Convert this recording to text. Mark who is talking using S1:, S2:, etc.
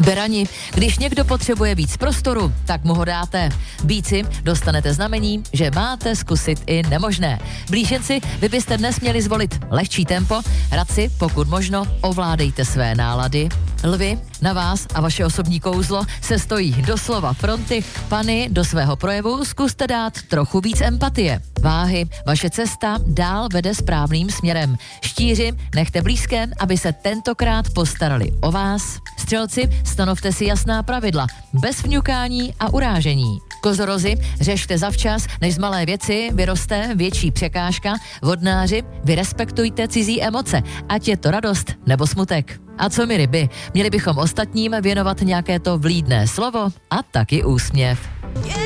S1: Berani, když někdo potřebuje víc prostoru, tak mu ho dáte. Bíci, dostanete znamení, že máte zkusit i nemožné. Blíženci, vy byste dnes měli zvolit lehčí tempo. Radci, pokud možno, ovládejte své nálady. Lvi, na vás a vaše osobní kouzlo se stojí doslova fronty. Pany, do svého projevu zkuste dát trochu víc empatie. Váhy, vaše cesta dál vede správným směrem. Štíři, nechte blízké, aby se tentokrát postarali o vás. Střelci, stanovte si jasná pravidla, bez vňukání a urážení. Kozorozi, řešte zavčas, než z malé věci vyroste větší překážka. Vodnáři, vy respektujte cizí emoce, ať je to radost nebo smutek. A co my ryby, měli bychom ostatním věnovat nějaké to vlídné slovo a taky úsměv.